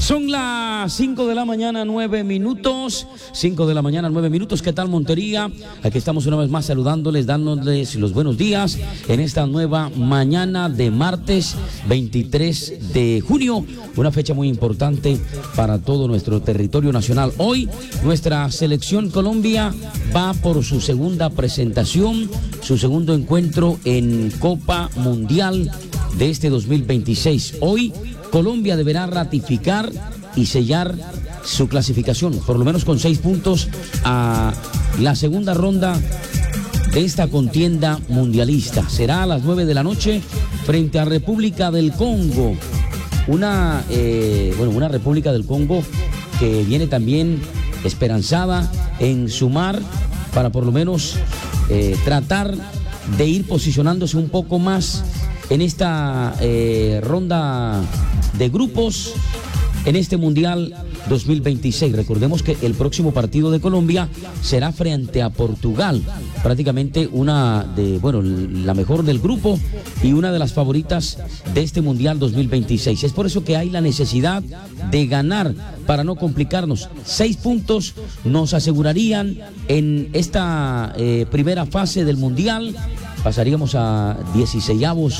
Son las 5 de la mañana, 9 minutos. 5 de la mañana, 9 minutos. ¿Qué tal, Montería? Aquí estamos una vez más saludándoles, dándoles los buenos días en esta nueva mañana de martes 23 de junio. Una fecha muy importante para todo nuestro territorio nacional. Hoy nuestra selección Colombia va por su segunda presentación, su segundo encuentro en Copa Mundial de este 2026. Hoy Colombia deberá ratificar y sellar su clasificación, por lo menos con 6 puntos, a la segunda ronda de esta contienda mundialista. Será a las 9 de la noche frente a República del Congo. Una República del Congo que viene también esperanzada en sumar para por lo menos tratar de ir posicionándose un poco más en esta ronda de grupos en este Mundial 2026. Recordemos que el próximo partido de Colombia será frente a Portugal, prácticamente la mejor del grupo y una de las favoritas de este Mundial 2026. Es por eso que hay la necesidad de ganar para no complicarnos. 6 puntos nos asegurarían en esta primera fase del Mundial. Pasaríamos a 16avos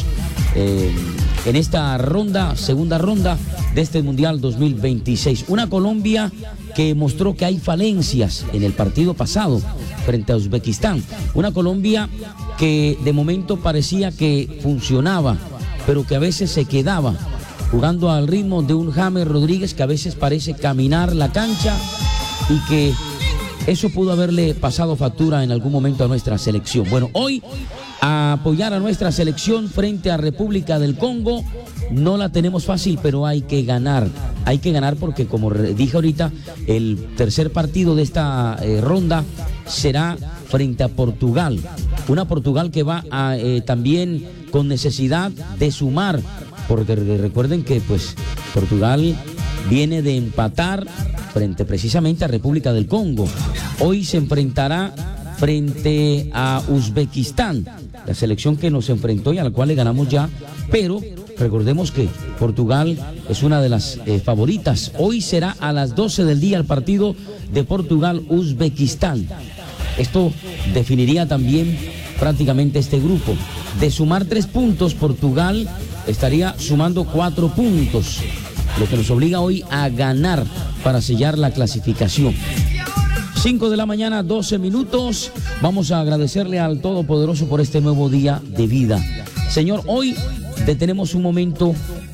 en esta segunda ronda de este Mundial 2026. Una Colombia que mostró que hay falencias en el partido pasado frente a Uzbekistán. Una Colombia que de momento parecía que funcionaba, pero que a veces se quedaba jugando al ritmo de un James Rodríguez que a veces parece caminar la cancha y que eso pudo haberle pasado factura en algún momento a nuestra selección. Bueno, hoy a apoyar a nuestra selección frente a República del Congo. No la tenemos fácil, pero hay que ganar. Hay que ganar porque, como dije ahorita, el tercer partido de esta ronda será frente a Portugal. Una Portugal que va también con necesidad de sumar, porque recuerden que pues Portugal viene de empatar frente precisamente a República del Congo. Hoy se enfrentará frente a Uzbekistán, la selección que nos enfrentó y a la cual le ganamos ya, pero recordemos que Portugal es una de las favoritas. Hoy será a las 12 del día el partido de Portugal-Uzbekistán. Esto definiría también prácticamente este grupo. De sumar 3 puntos, Portugal estaría sumando 4 puntos, lo que nos obliga hoy a ganar para sellar la clasificación. 5 de la mañana, 12 minutos. Vamos a agradecerle al Todopoderoso por este nuevo día de vida. Señor, hoy nos detenemos un momento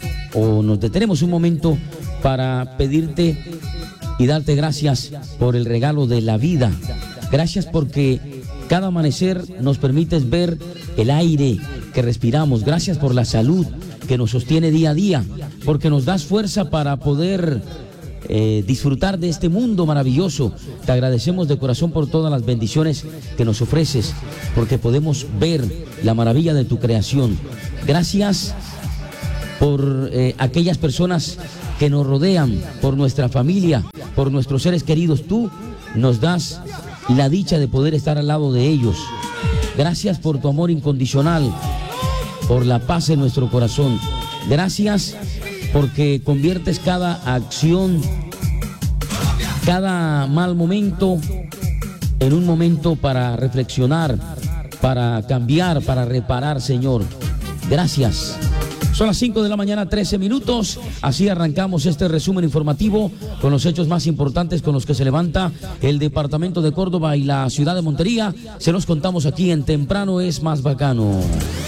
para pedirte y darte gracias por el regalo de la vida. Gracias porque cada amanecer nos permites ver el aire que respiramos. Gracias por la salud que nos sostiene día a día, porque nos das fuerza para poder disfrutar de este mundo maravilloso. Te agradecemos de corazón por todas las bendiciones que nos ofreces, porque podemos ver la maravilla de tu creación. Gracias por aquellas personas que nos rodean, por nuestra familia, por nuestros seres queridos. Tú nos das la dicha de poder estar al lado de ellos. Gracias por tu amor incondicional, por la paz en nuestro corazón. Gracias porque conviertes cada acción, cada mal momento en un momento para reflexionar, para cambiar, para reparar, Señor. Gracias. Son las 5 de la mañana, 13 minutos. Así arrancamos este resumen informativo con los hechos más importantes con los que se levanta el departamento de Córdoba y la ciudad de Montería. Se los contamos aquí en Temprano es Más Bacano.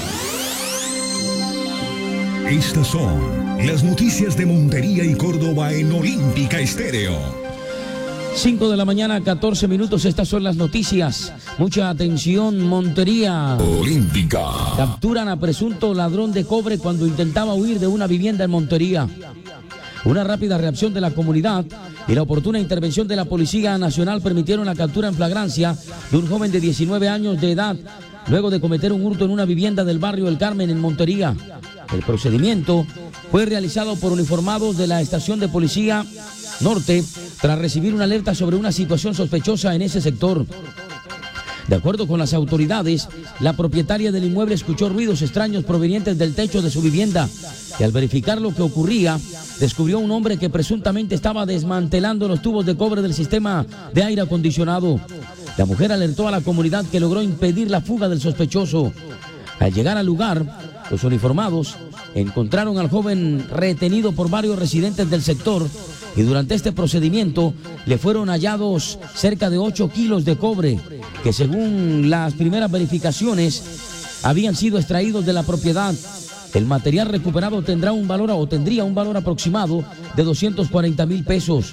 Estas son las noticias de Montería y Córdoba en Olímpica Estéreo. 5 de la mañana, 14 minutos. Estas son las noticias. Mucha atención, Montería. Olímpica. Capturan a presunto ladrón de cobre cuando intentaba huir de una vivienda en Montería. Una rápida reacción de la comunidad y la oportuna intervención de la Policía Nacional permitieron la captura en flagrancia de un joven de 19 años de edad, luego de cometer un hurto en una vivienda del barrio El Carmen en Montería. El procedimiento fue realizado por uniformados de la estación de policía Norte tras recibir una alerta sobre una situación sospechosa en ese sector. De acuerdo con las autoridades, la propietaria del inmueble escuchó ruidos extraños provenientes del techo de su vivienda y al verificar lo que ocurría, descubrió un hombre que presuntamente estaba desmantelando los tubos de cobre del sistema de aire acondicionado. La mujer alertó a la comunidad, que logró impedir la fuga del sospechoso. Al llegar al lugar, los uniformados encontraron al joven retenido por varios residentes del sector y durante este procedimiento le fueron hallados cerca de 8 kilos de cobre que, según las primeras verificaciones, habían sido extraídos de la propiedad. El material recuperado tendría un valor aproximado de 240,000 pesos.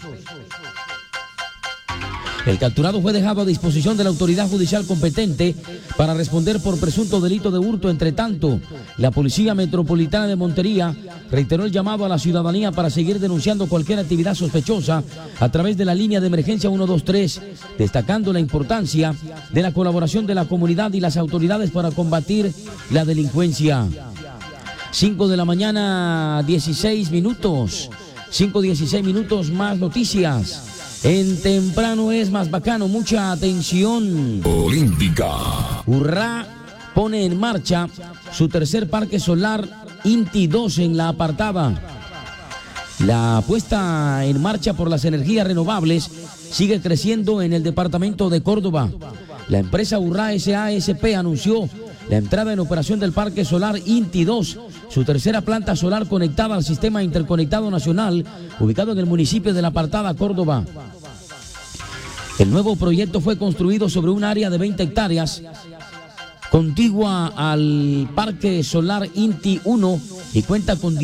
El capturado fue dejado a disposición de la autoridad judicial competente para responder por presunto delito de hurto. Entre tanto, la Policía Metropolitana de Montería reiteró el llamado a la ciudadanía para seguir denunciando cualquier actividad sospechosa a través de la línea de emergencia 123, destacando la importancia de la colaboración de la comunidad y las autoridades para combatir la delincuencia. 5 de la mañana, 16 minutos. 5:16 minutos, más noticias. En Temprano es más bacano, mucha atención. Olímpica. Urrá pone en marcha su tercer parque solar INTI 2 en La Apartada. La puesta en marcha por las energías renovables sigue creciendo en el departamento de Córdoba. La empresa Urrá S.A.S.P. anunció la entrada en operación del parque solar INTI 2, su tercera planta solar conectada al sistema interconectado nacional, ubicado en el municipio de La Apartada, Córdoba. El nuevo proyecto fue construido sobre un área de 20 hectáreas, contigua al parque solar INTI 1, y cuenta con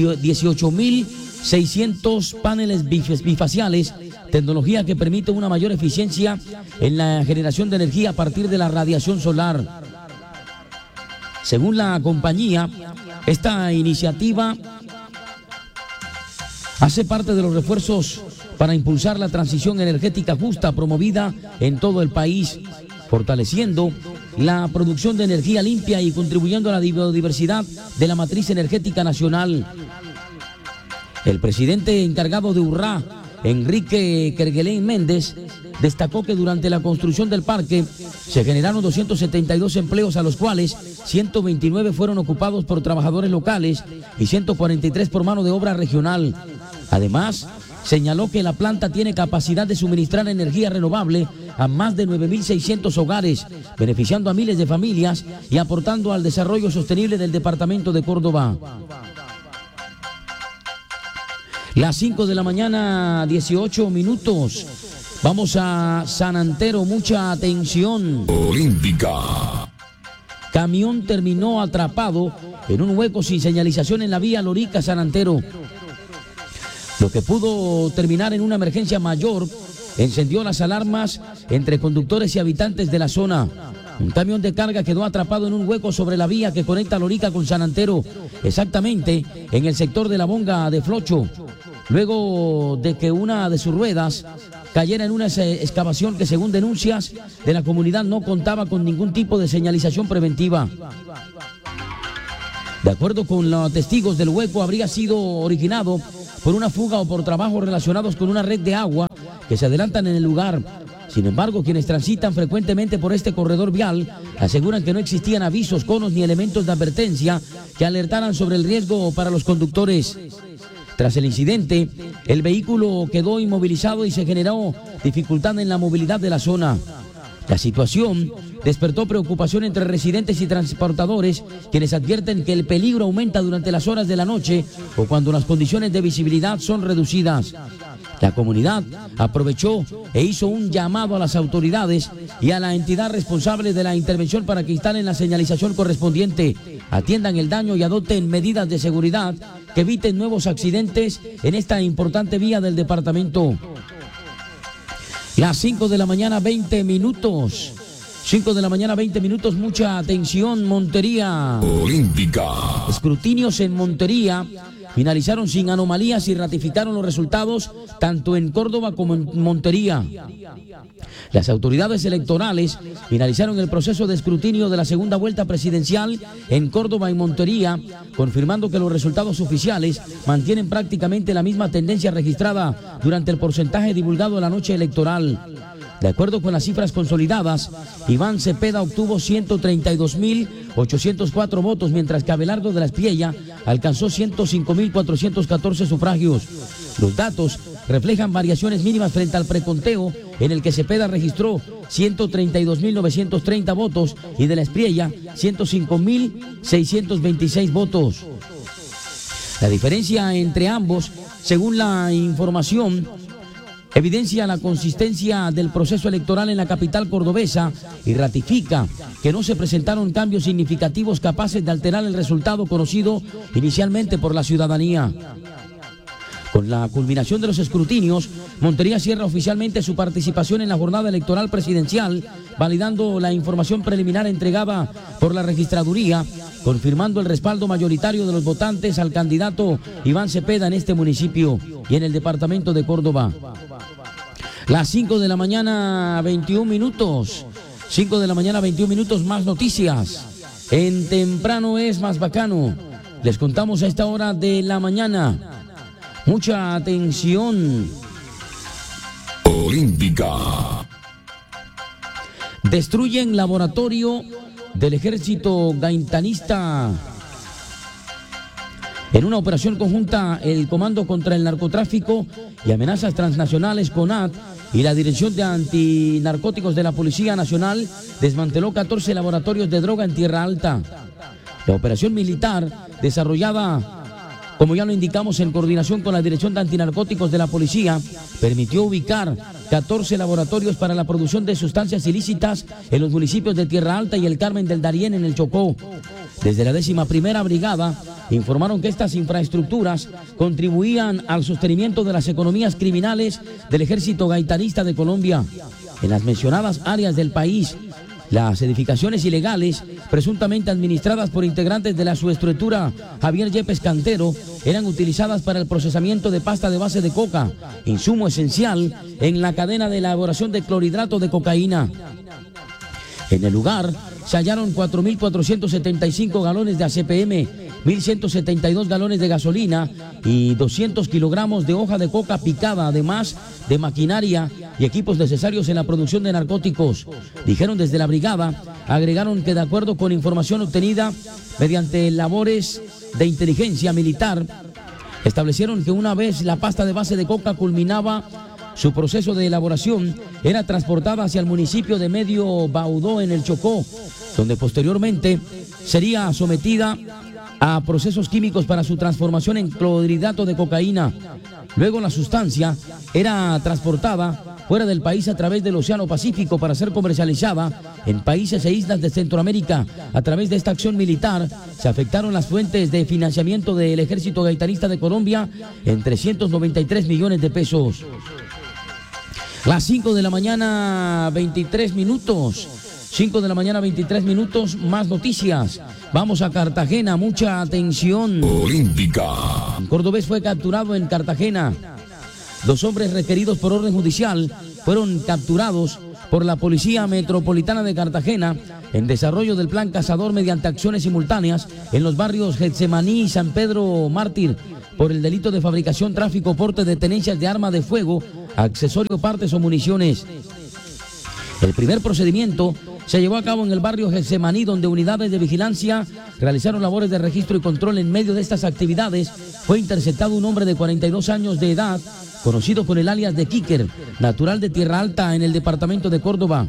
18,600 paneles bifaciales, tecnología que permite una mayor eficiencia en la generación de energía a partir de la radiación solar. Según la compañía, esta iniciativa hace parte de los refuerzos para impulsar la transición energética justa promovida en todo el país, fortaleciendo la producción de energía limpia y contribuyendo a la biodiversidad de la matriz energética nacional. El presidente encargado de Urrá, Enrique Kerguelen Méndez, destacó que durante la construcción del parque se generaron 272 empleos, a los cuales 129 fueron ocupados por trabajadores locales y 143 por mano de obra regional. Además, señaló que la planta tiene capacidad de suministrar energía renovable a más de 9,600 hogares, beneficiando a miles de familias y aportando al desarrollo sostenible del departamento de Córdoba. Las 5 de la mañana, 18 minutos. Vamos a San Antero, mucha atención. Olímpica. Camión terminó atrapado en un hueco sin señalización en la vía Lorica-San Antero. Lo que pudo terminar en una emergencia mayor encendió las alarmas entre conductores y habitantes de la zona. Un camión de carga quedó atrapado en un hueco sobre la vía que conecta Lorica con San Antero, exactamente en el sector de la Bonga de Flocho, luego de que una de sus ruedas cayera en una excavación que, según denuncias de la comunidad, no contaba con ningún tipo de señalización preventiva. De acuerdo con los testigos, del hueco habría sido originado por una fuga o por trabajos relacionados con una red de agua que se adelantan en el lugar. Sin embargo, quienes transitan frecuentemente por este corredor vial aseguran que no existían avisos, conos ni elementos de advertencia que alertaran sobre el riesgo para los conductores. Tras el incidente, el vehículo quedó inmovilizado y se generó dificultad en la movilidad de la zona. La situación despertó preocupación entre residentes y transportadores, quienes advierten que el peligro aumenta durante las horas de la noche o cuando las condiciones de visibilidad son reducidas. La comunidad aprovechó e hizo un llamado a las autoridades y a la entidad responsable de la intervención para que instalen la señalización correspondiente, atiendan el daño y adopten medidas de seguridad que eviten nuevos accidentes en esta importante vía del departamento. Las 5 de la mañana, 20 minutos. 5 de la mañana, 20 minutos, mucha atención, Montería. Olímpica. Escrutinios en Montería finalizaron sin anomalías y ratificaron los resultados tanto en Córdoba como en Montería. Las autoridades electorales finalizaron el proceso de escrutinio de la segunda vuelta presidencial en Córdoba y Montería, confirmando que los resultados oficiales mantienen prácticamente la misma tendencia registrada durante el porcentaje divulgado la noche electoral. De acuerdo con las cifras consolidadas, Iván Cepeda obtuvo 132.804 votos, mientras que Abelardo de la Espriella alcanzó 105.414 sufragios. Los datos reflejan variaciones mínimas frente al preconteo, en el que Cepeda registró 132.930 votos y de la Espriella 105.626 votos. La diferencia entre ambos, según la información, evidencia la consistencia del proceso electoral en la capital cordobesa y ratifica que no se presentaron cambios significativos capaces de alterar el resultado conocido inicialmente por la ciudadanía. Con la culminación de los escrutinios, Montería cierra oficialmente su participación en la jornada electoral presidencial, validando la información preliminar entregada por la registraduría, confirmando el respaldo mayoritario de los votantes al candidato Iván Cepeda en este municipio y en el departamento de Córdoba. Las 5 de la mañana, 21 minutos. 5 de la mañana, 21 minutos, más noticias. En Temprano es más bacano. Les contamos a esta hora de la mañana. Mucha atención. Olímpica. Destruyen laboratorio del ejército gaintanista. En una operación conjunta, el Comando contra el Narcotráfico y Amenazas Transnacionales, CONAT, y la Dirección de Antinarcóticos de la Policía Nacional desmanteló 14 laboratorios de droga en Tierra Alta. La operación militar, desarrollada, como ya lo indicamos, en coordinación con la Dirección de Antinarcóticos de la Policía, permitió ubicar 14 laboratorios para la producción de sustancias ilícitas en los municipios de Tierra Alta y el Carmen del Darién en el Chocó. Desde la 11ª Brigada informaron que estas infraestructuras contribuían al sostenimiento de las economías criminales del Ejército Gaitanista de Colombia. En las mencionadas áreas del país, las edificaciones ilegales, presuntamente administradas por integrantes de la subestructura Javier Yepes Cantero, eran utilizadas para el procesamiento de pasta de base de coca, insumo esencial en la cadena de elaboración de clorhidrato de cocaína. En el lugar se hallaron 4.475 galones de ACPM, 1.172 galones de gasolina y 200 kilogramos de hoja de coca picada, además de maquinaria y equipos necesarios en la producción de narcóticos. Dijeron desde la brigada, agregaron que de acuerdo con información obtenida mediante labores de inteligencia militar, establecieron que una vez la pasta de base de coca culminaba su proceso de elaboración, era transportada hacia el municipio de Medio Baudó en el Chocó, donde posteriormente sería sometida a procesos químicos para su transformación en clorhidrato de cocaína. Luego la sustancia era transportada fuera del país a través del Océano Pacífico para ser comercializada en países e islas de Centroamérica. A través de esta acción militar se afectaron las fuentes de financiamiento del Ejército Gaitanista de Colombia en 393 millones de pesos. Las 5 de la mañana, 23 minutos. 5 de la mañana, 23 minutos, más noticias. Vamos a Cartagena, mucha atención. Olímpica. Un cordobés fue capturado en Cartagena. 2 hombres requeridos por orden judicial fueron capturados por la Policía Metropolitana de Cartagena en desarrollo del Plan Cazador mediante acciones simultáneas en los barrios Getsemaní y San Pedro Mártir por el delito de fabricación, tráfico, porte de tenencias de arma de fuego, accesorio, partes o municiones. El primer procedimiento se llevó a cabo en el barrio Getsemaní, donde unidades de vigilancia realizaron labores de registro y control. En medio de estas actividades fue interceptado un hombre de 42 años de edad, conocido con el alias de Kicker, natural de Tierra Alta en el departamento de Córdoba.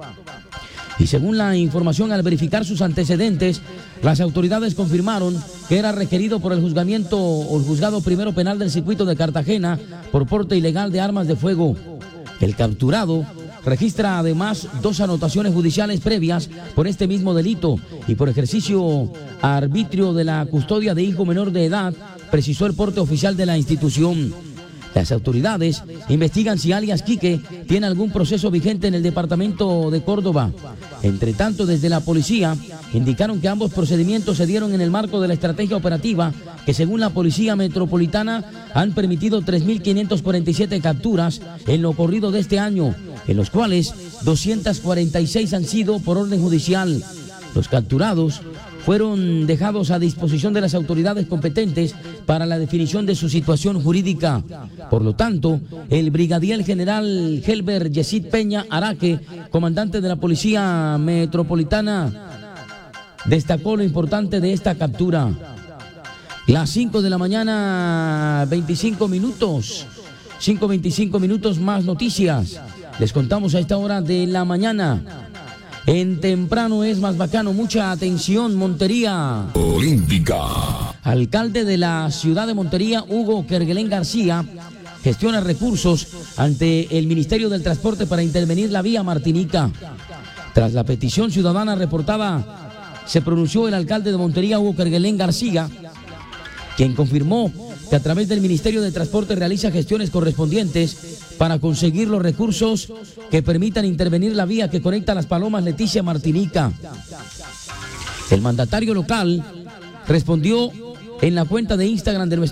Y según la información, al verificar sus antecedentes, las autoridades confirmaron que era requerido por el juzgado primero penal del circuito de Cartagena por porte ilegal de armas de fuego. El capturado registra además 2 anotaciones judiciales previas por este mismo delito y por ejercicio arbitrio de la custodia de hijo menor de edad, precisó el porte oficial de la institución. Las autoridades investigan si alias Quique tiene algún proceso vigente en el departamento de Córdoba. Entre tanto, desde la policía indicaron que ambos procedimientos se dieron en el marco de la estrategia operativa que, según la Policía Metropolitana, han permitido 3.547 capturas en lo corrido de este año, en los cuales 246 han sido por orden judicial. Los capturados fueron dejados a disposición de las autoridades competentes para la definición de su situación jurídica. Por lo tanto, el brigadier general Helber Yesid Peña Araque, comandante de la Policía Metropolitana, destacó lo importante de esta captura. Las 5 de la mañana, 25 minutos. 5:25 minutos, más noticias. Les contamos a esta hora de la mañana. En temprano es más bacano. Mucha atención, Montería. Olímpica. Alcalde de la ciudad de Montería, Hugo Kerguelén García, gestiona recursos ante el Ministerio del Transporte para intervenir la vía Martinica. Tras la petición ciudadana reportada, se pronunció el alcalde de Montería, Hugo Kerguelén García, quien confirmó que a través del Ministerio de Transporte realiza gestiones correspondientes para conseguir los recursos que permitan intervenir la vía que conecta Las Palomas, Leticia, Martinica. El mandatario local respondió en la cuenta de Instagram de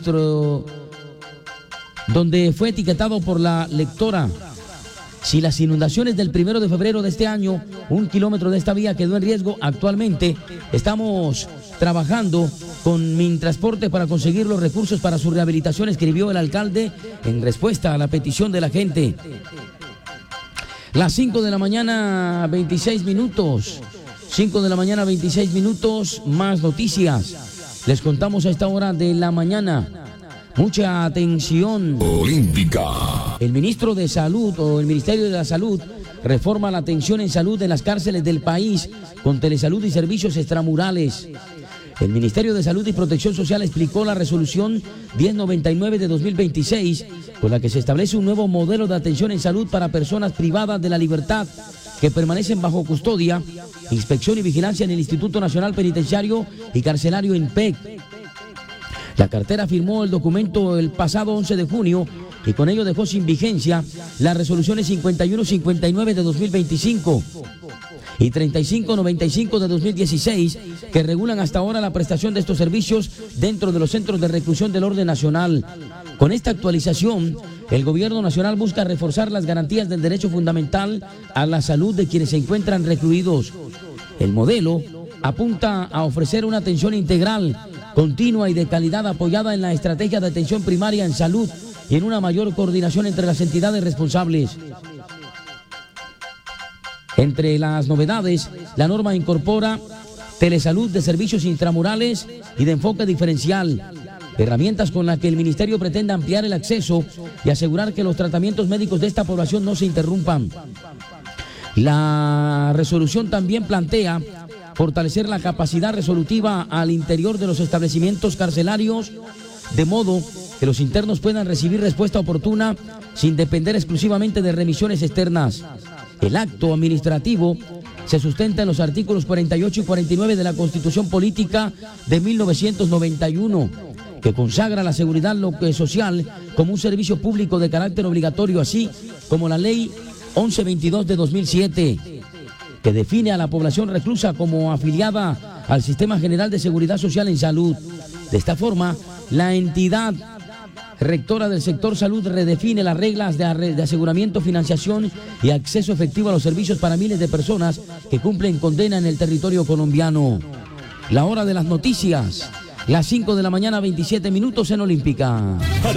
donde fue etiquetado por la lectora: si las inundaciones del 1 de febrero de este año, 1 kilómetro de esta vía quedó en riesgo, actualmente estamos trabajando con Mintransporte para conseguir los recursos para su rehabilitación, escribió el alcalde en respuesta a la petición de la gente. Las 5 de la mañana, 26 minutos. 5 de la mañana, 26 minutos, más noticias. Les contamos a esta hora de la mañana. Mucha atención. Olímpica. El ministro de Salud o el Ministerio de la Salud reforma la atención en salud en las cárceles del país con telesalud y servicios extramurales. El Ministerio de Salud y Protección Social explicó la resolución 1099 de 2026, con la que se establece un nuevo modelo de atención en salud para personas privadas de la libertad que permanecen bajo custodia, inspección y vigilancia en el Instituto Nacional Penitenciario y Carcelario INPEC. La cartera firmó el documento el pasado 11 de junio y con ello dejó sin vigencia las resoluciones 5159 de 2025 y 3595 de 2016, que regulan hasta ahora la prestación de estos servicios dentro de los centros de reclusión del orden nacional. Con esta actualización, el gobierno nacional busca reforzar las garantías del derecho fundamental a la salud de quienes se encuentran recluidos. El modelo apunta a ofrecer una atención integral, continua y de calidad, apoyada en la estrategia de atención primaria en salud y en una mayor coordinación entre las entidades responsables. Entre las novedades, la norma incorpora telesalud de servicios intramurales y de enfoque diferencial, herramientas con las que el ministerio pretende ampliar el acceso y asegurar que los tratamientos médicos de esta población no se interrumpan. La resolución también plantea fortalecer la capacidad resolutiva al interior de los establecimientos carcelarios, de modo que los internos puedan recibir respuesta oportuna sin depender exclusivamente de remisiones externas. El acto administrativo se sustenta en los artículos 48 y 49 de la Constitución Política de 1991, que consagra la seguridad social como un servicio público de carácter obligatorio, así como la Ley 1122 de 2007, que define a la población reclusa como afiliada al Sistema General de Seguridad Social en Salud. De esta forma, la entidad rectora del sector salud redefine las reglas de aseguramiento, financiación y acceso efectivo a los servicios para miles de personas que cumplen condena en el territorio colombiano. La hora de las noticias, las 5 de la mañana, 27 minutos en Olímpica.